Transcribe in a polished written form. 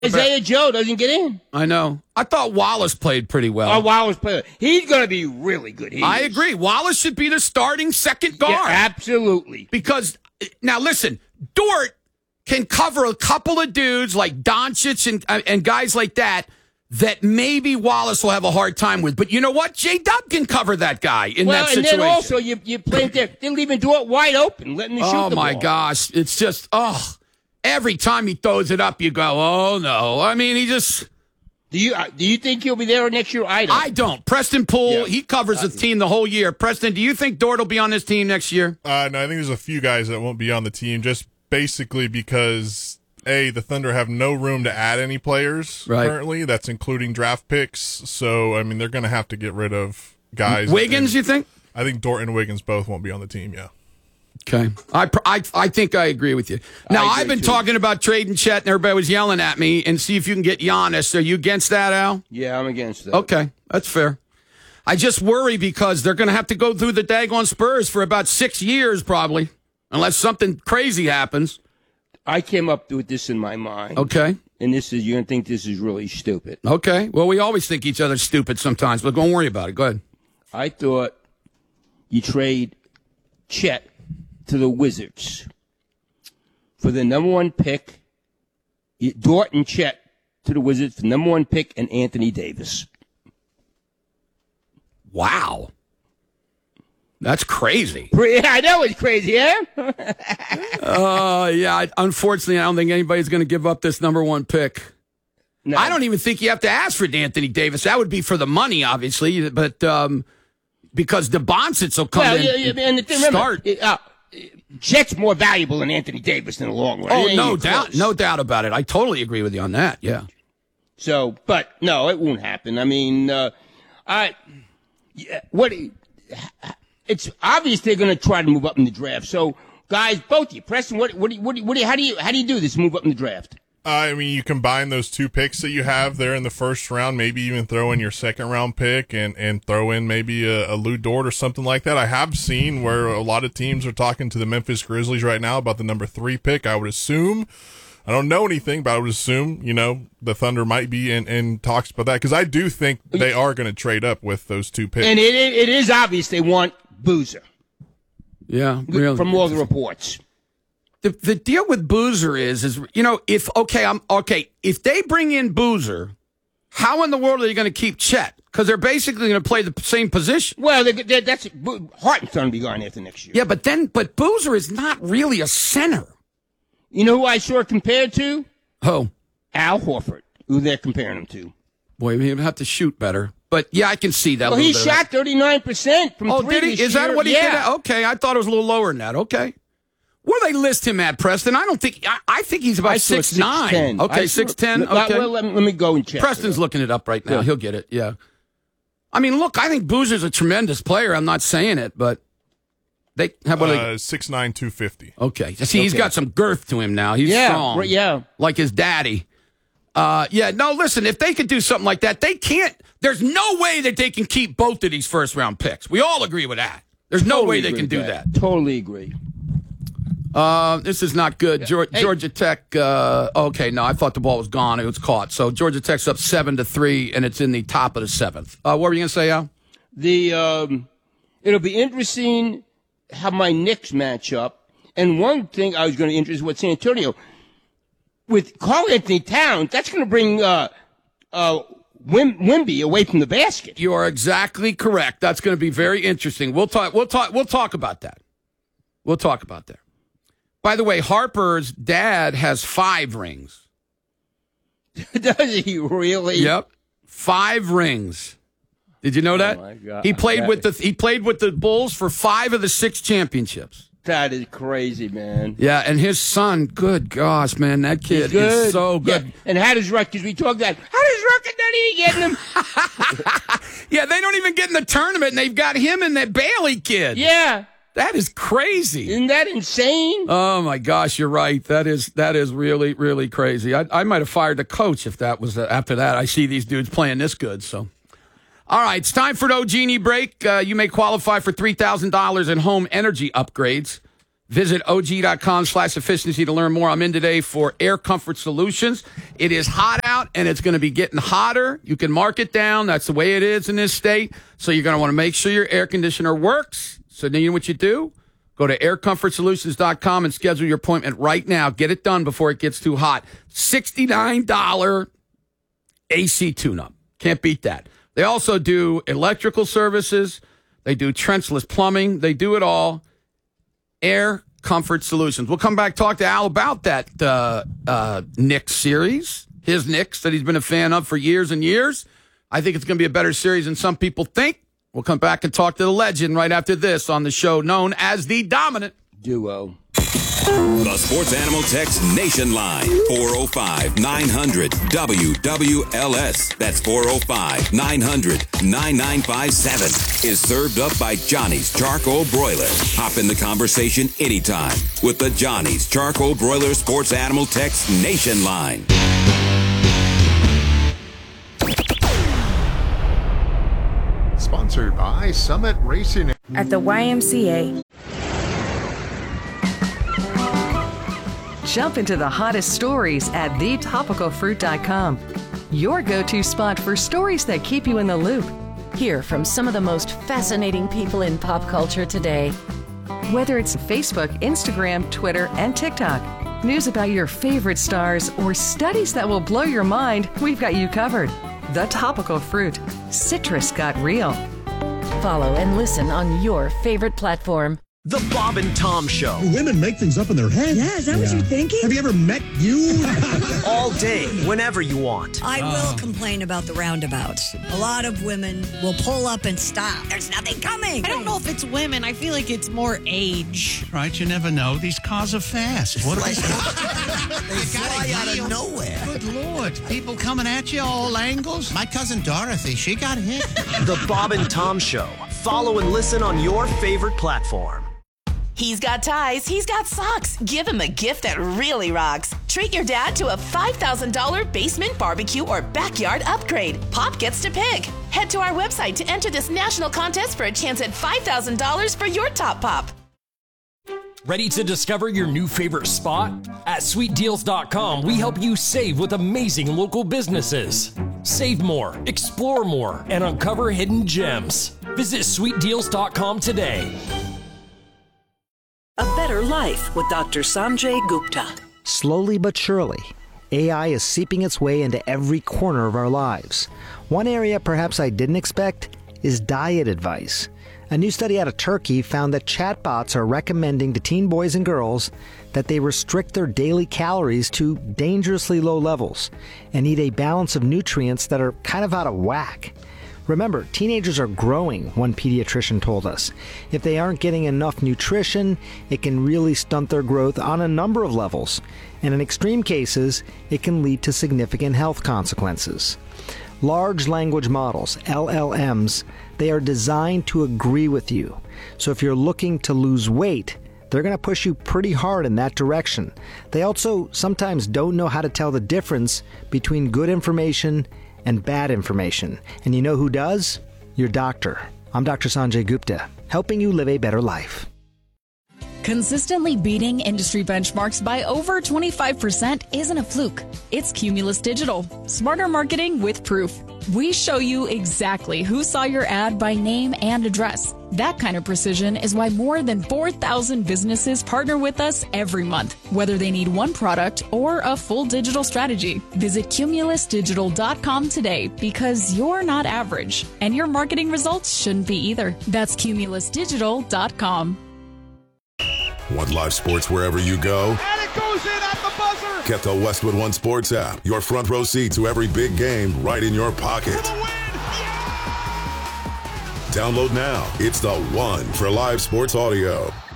Isaiah Joe doesn't get in. I know. I thought Wallace played pretty well. Oh, Wallace played. He's going to be really good. I agree. Wallace should be the starting second guard. Yeah, absolutely. Because, now listen, Dort can cover a couple of dudes like Doncic and guys like that maybe Wallace will have a hard time with. But you know what? J-Dub can cover that guy in that situation. And then also you play there. They're leaving Dort wide open, letting him shoot the ball. Oh, my gosh. It's just, every time he throws it up, you go, oh, no. I mean, he just... Do you think he'll be there next year? I don't. Preston Poole, he covers the team the whole year. Preston, do you think Dort will be on this team next year? No, I think there's a few guys that won't be on the team just basically because, the Thunder have no room to add any players currently. That's including draft picks. So, I mean, they're going to have to get rid of guys. Wiggins, you think? I think Dort and Wiggins both won't be on the team, yeah. Okay. I think I agree with you. Now, I've been talking about trading Chet, and everybody was yelling at me, and see if you can get Giannis. Are you against that, Al? Yeah, I'm against that. Okay, that's fair. I just worry because they're going to have to go through the daggone Spurs for about 6 years, probably, unless something crazy happens. I came up with this in my mind. Okay. And you're going to think this is really stupid. Okay. Well, we always think each other's stupid sometimes, but don't worry about it. Go ahead. I thought you trade Chet to the Wizards for the number one pick, Dort and Chet to the Wizards for the number one pick and Anthony Davis. Wow. That's crazy. I know it's crazy, yeah? Unfortunately, I don't think anybody's going to give up this number one pick. No. I don't even think you have to ask for Anthony Davis. That would be for the money, obviously, but because the Bondsits will come in and start. Chet's more valuable than Anthony Davis in the long run. Oh, no doubt about it. I totally agree with you on that. Yeah. So, but no, it won't happen. I mean, it's obvious they're going to try to move up in the draft. So, guys, both of you, Preston, how do you do this? Move up in the draft? I mean, you combine those two picks that you have there in the first round, maybe even throw in your second round pick and throw in maybe a Lou Dort or something like that. I have seen where a lot of teams are talking to the Memphis Grizzlies right now about the number 3 pick. I would assume, I don't know anything, but I would assume, the Thunder might be in talks about that because I do think they are going to trade up with those two picks. And it is obvious they want Boozer. Yeah, really. From all the reports. The deal with Boozer is if they bring in Boozer, how in the world are they going to keep Chet? Because they're basically going to play the same position. Well, that's Harten's going to be gone after next year. Yeah, but Boozer is not really a center. You know who I saw compared to? Who? Al Horford, who they're comparing him to. Boy, he'd have to shoot better. But, yeah, I can see that. Well, he shot 39% from 3 Oh, did he? Is that what he did? Okay, I thought it was a little lower than that. Okay. Where do they list him at, Preston? I think he's about 6'9". Okay, 6'10". Okay. Well, let me go and check. Preston's looking it up right now. Yeah. He'll get it, yeah. I mean, look, I think Boozer's a tremendous player. I'm not saying it, but they have 6'9", 250. Okay. See, he's got some girth to him now. He's strong. Yeah. Like his daddy. No, listen, if they could do something like that, they can't. There's no way that they can keep both of these first-round picks. We all agree with that. There's no way they can do that. Totally agree. This is not good. Georgia Tech. Okay, no, I thought the ball was gone. It was caught. So Georgia Tech's up 7-3, and it's in the top of the 7th. What were you going to say, Al? It'll be interesting how my Knicks match up. And one thing I was going to interest with San Antonio with Karl-Anthony Towns, that's going to bring Wemby away from the basket. You are exactly correct. That's going to be very interesting. We'll talk about that. We'll talk about that. By the way, Harper's dad has 5 rings. Does he really? Yep. 5 rings. Did you know that? Oh my God. He played with the Bulls for 5 of the 6 championships. That is crazy, man. Yeah, and his son, good gosh, man, that kid is so good. Yeah. And how does Rutgers, we talked that, how does Rutgers not even get him? Yeah, they don't even get in the tournament, and they've got him and that Bailey kid. Yeah. That is crazy. Isn't that insane? Oh, my gosh, you're right. That is really, really crazy. I might have fired the coach if that was after that. I see these dudes playing this good, so. All right, it's time for No Genie Break. You may qualify for $3,000 in home energy upgrades. Visit OG.com/efficiency to learn more. I'm in today for Air Comfort Solutions. It is hot out, and it's going to be getting hotter. You can mark it down. That's the way it is in this state. So you're going to want to make sure your air conditioner works. So then you know what you do? Go to aircomfortsolutions.com and schedule your appointment right now. Get it done before it gets too hot. $69 AC tune-up. Can't beat that. They also do electrical services. They do trenchless plumbing. They do it all. Air Comfort Solutions. We'll come back, talk to Al about that Knicks series, his Knicks that he's been a fan of for years and years. I think it's going to be a better series than some people think. We'll come back and talk to the legend right after this on the show known as The Dominant Duo. The Sports Animal Text Nation Line, 405-900-WWLS. That's 405-900-9957. Is served up by Johnny's Charcoal Broiler. Hop in the conversation anytime with the Johnny's Charcoal Broiler Sports Animal Text Nation Line. Sponsored by Summit Racing. At the YMCA. Jump into the hottest stories at thetopicalfruit.com. Your go-to spot for stories that keep you in the loop. Hear from some of the most fascinating people in pop culture today. Whether it's Facebook, Instagram, Twitter, and TikTok, news about your favorite stars, or studies that will blow your mind, we've got you covered. The Topical Fruit. Citrus got real. Follow and listen on your favorite platform. The Bob and Tom Show. Women make things up in their head. Yeah, is that what you're thinking? Have you ever met you? All day, whenever you want. I will complain about the roundabouts. A lot of women will pull up and stop. There's nothing coming. I don't know if it's women. I feel like it's more age. Right, you never know. These cars are fast. What They fly out of nowhere. Good Lord. People coming at you all angles. My cousin Dorothy, she got hit. The Bob and Tom Show. Follow and listen on your favorite platform. He's got ties, he's got socks. Give him a gift that really rocks. Treat your dad to a $5,000 basement barbecue or backyard upgrade. Pop gets to pick. Head to our website to enter this national contest for a chance at $5,000 for your top pop. Ready to discover your new favorite spot? At sweetdeals.com, we help you save with amazing local businesses. Save more, explore more, and uncover hidden gems. Visit sweetdeals.com today. A Better Life with Dr. Sanjay Gupta. Slowly but surely, AI is seeping its way into every corner of our lives. One area perhaps I didn't expect is diet advice. A new study out of Turkey found that chatbots are recommending to teen boys and girls that they restrict their daily calories to dangerously low levels and eat a balance of nutrients that are kind of out of whack. Remember, teenagers are growing, one pediatrician told us. If they aren't getting enough nutrition, it can really stunt their growth on a number of levels. And in extreme cases, it can lead to significant health consequences. Large language models, LLMs, they are designed to agree with you. So if you're looking to lose weight, they're going to push you pretty hard in that direction. They also sometimes don't know how to tell the difference between good information and bad information. And you know who does? Your doctor. I'm Dr. Sanjay Gupta, helping you live a better life. Consistently beating industry benchmarks by over 25% isn't a fluke. It's Cumulus Digital. Smarter marketing with proof. We show you exactly who saw your ad by name and address. That kind of precision is why more than 4,000 businesses partner with us every month, whether they need one product or a full digital strategy. Visit cumulusdigital.com today because you're not average, and your marketing results shouldn't be either. That's cumulusdigital.com. Want live sports wherever you go? And it goes in at the buzzer! Get the Westwood One Sports app. Your front row seat to every big game right in your pocket. Download now. It's the one for live sports audio.